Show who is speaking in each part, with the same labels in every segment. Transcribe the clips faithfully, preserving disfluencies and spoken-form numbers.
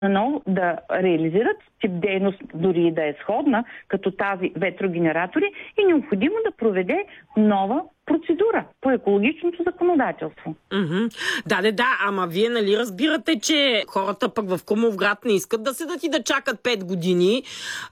Speaker 1: но да реализират тип дейност, дори и да е сходна, като тази ветрогенератори, е необходимо да проведе нова процедура по екологичното законодателство.
Speaker 2: Mm-hmm. Да, да, да, ама вие нали разбирате, че хората пък в Крумовград не искат да седат и да чакат пет години.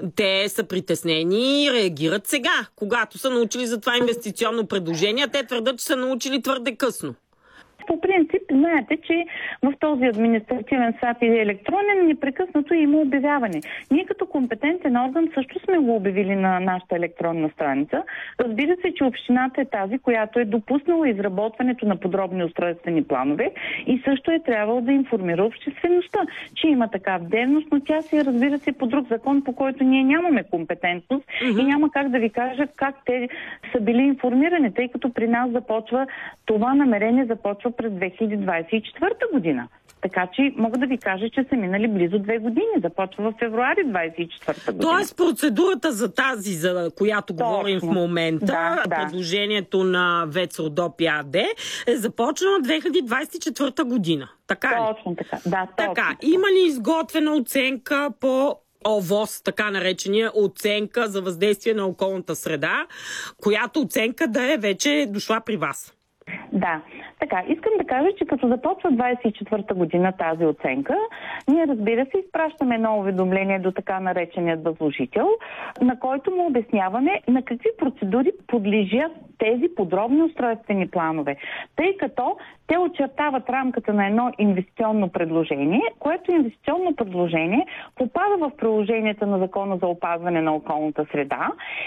Speaker 2: Те са притеснени и реагират сега, когато са научили за това инвестиционно предложение. Те твърдят, че са научили твърде късно.
Speaker 1: По принцип, знаете, че в този административен сайт или електронен непрекъснато има обявяване. Ние като компетентен орган също сме го обявили на нашата електронна страница. Разбира се, че общината е тази, която е допуснала изработването на подробни устройствени планове и също е трябвало да информира обществеността, че има такава дейност, но тя си разбира се по друг закон, по който ние нямаме компетентност mm-hmm. и няма как да ви кажа как те са били информирани, тъй като при нас започва това намерение започва през две хиляди двадесет и четвърта година. Така че мога да ви кажа, че са минали близо две години. Започва в февруари двадесет и четвърта година.
Speaker 2: Тоест процедурата за тази, за която Точно. говорим в момента, да, да. предложението на ВЕЦ Родопи АД е започнала две хиляди двадесет и четвърта година. Така ли?
Speaker 1: Точно така. Да, точно
Speaker 2: така.
Speaker 1: така.
Speaker 2: Има ли изготвена оценка по ОВОС, така наречения оценка за въздействие на околната среда, която оценка да е вече дошла при вас?
Speaker 1: Да, така, искам да кажа, че като започва двадесет и четвърта година тази оценка, ние разбира се изпращаме едно уведомление до така нареченият възложител, на който му обясняваме на какви процедури подлежат тези подробни устройствени планове, тъй като те очертават рамката на едно инвестиционно предложение, което инвестиционно предложение попада в приложенията на Закона за опазване на околната среда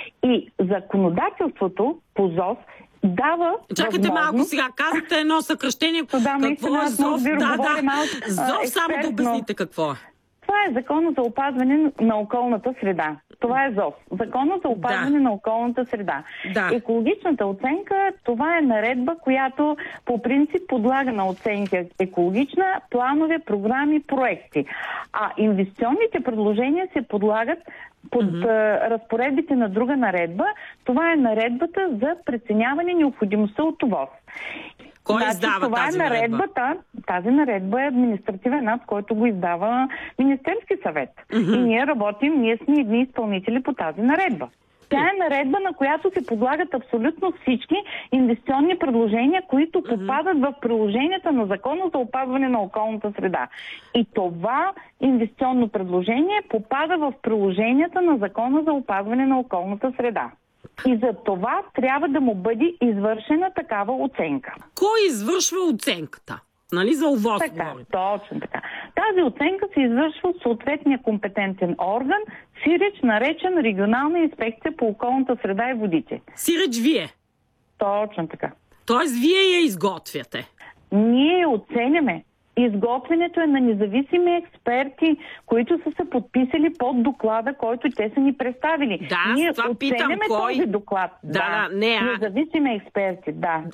Speaker 1: и законодателството по ЗОС дава
Speaker 2: Чакайте
Speaker 1: възможност...
Speaker 2: малко сега, казахте едно съкръщение.
Speaker 1: Да,
Speaker 2: какво е ЗОВ? Да, да. ЗОВ, само да обясните какво е.
Speaker 1: Това е Закона за опазване на околната среда. Това е ЗОС. Закона за опазване да. на околната среда.
Speaker 2: Да.
Speaker 1: Екологичната оценка, това е наредба, която по принцип подлага на оценка екологична, планове, програми, проекти. А инвестиционните предложения се подлагат под mm-hmm. разпоредбите на друга наредба. Това е наредбата за преценяване необходимостта от ОВОС.
Speaker 2: Кой
Speaker 1: значи,
Speaker 2: издава
Speaker 1: това
Speaker 2: тази
Speaker 1: е наредбата?
Speaker 2: наредба?
Speaker 1: Тази наредба е административен акт, който го издава Министерски съвет. Mm-hmm. И ние работим, ние сме едни изпълнители по тази наредба. Тя е наредба, на която се подлагат абсолютно всички инвестиционни предложения, които mm-hmm. попадат в приложенията на Закона за опазване на околната среда. И това инвестиционно предложение попада в приложенията на Закона за опазване на околната среда. И за това трябва да му бъде извършена такава оценка.
Speaker 2: Кой извършва оценката? Нали за ОВОС
Speaker 1: така,
Speaker 2: говорим?
Speaker 1: Точно така. Тази оценка се извършва от съответния компетентен орган, СИРЕЧ, наречен Регионална инспекция по околната среда и водите.
Speaker 2: СИРЕЧ вие?
Speaker 1: Точно така.
Speaker 2: Тоест вие я изготвяте?
Speaker 1: Ние я оценяме. Изготвянето е на независими експерти, които са се подписали под доклада, който те са ни представили.
Speaker 2: Да,
Speaker 1: Ние
Speaker 2: това питам кой...
Speaker 1: този доклад.
Speaker 2: Да, да, не, а...
Speaker 1: Независими експерти, да.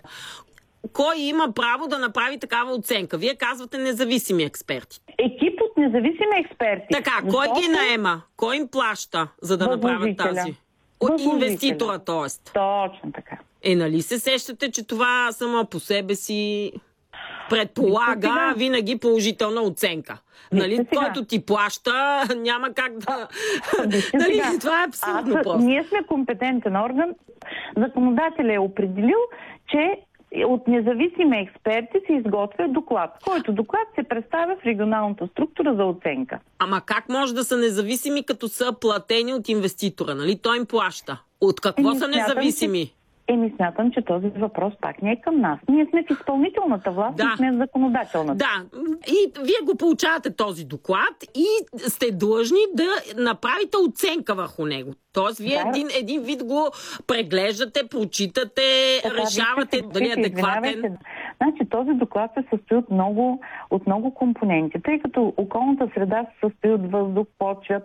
Speaker 2: Кой има право да направи такава оценка? Вие казвате независими експерти.
Speaker 1: Екип от независими експерти.
Speaker 2: Така, кой Защото... ги наема? Кой им плаща, за да направят тази? От инвеститора, т.е.
Speaker 1: Точно така.
Speaker 2: Е, нали се сещате, че това само по себе си предполага сега. Винаги положителна оценка. Нали, който ти плаща, няма как да... нали, това е абсурдно
Speaker 1: а,
Speaker 2: просто.
Speaker 1: Ние сме компетентен орган. Законодателят е определил, че от независими експерти се изготвя доклад, който доклад се представя в регионалната структура за оценка.
Speaker 2: Ама как може да са независими, като са платени от инвеститора? Нали? Той им плаща. От какво
Speaker 1: Еми,
Speaker 2: са
Speaker 1: смятам,
Speaker 2: независими?
Speaker 1: Че... Еми, смятам, че този въпрос пак не е към нас. Ние сме в изпълнителната власт
Speaker 2: да.
Speaker 1: и сме в законодателната.
Speaker 2: Да, и вие го получавате този доклад и сте длъжни да направите оценка върху него. Тоест, вие да. един, един вид го преглеждате, прочитате, така, решавате дали е адекватен.
Speaker 1: Значи, този доклад се състои от много, от много компоненти, тъй като околната среда се състои от въздух, почва,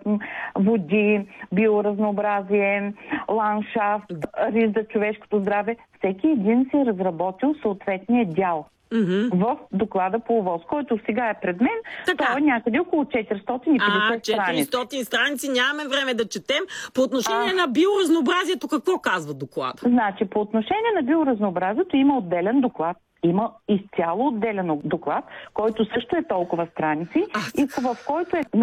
Speaker 1: води, биоразнообразие, ландшафт, риск за човешкото здраве. Всеки един си е разработил съответния дял. Mm-hmm. в доклада по ОВОС, който сега е пред мен. Така. Той е някъде около четиристотин и петдесет страници.
Speaker 2: А, четиристотин страници, нямаме време да четем. По отношение а... на биоразнообразието, какво казва доклад?
Speaker 1: Значи, по отношение на биоразнообразието има отделен доклад. Има изцяло отделен доклад, който също е толкова страници
Speaker 2: а,
Speaker 1: и в който е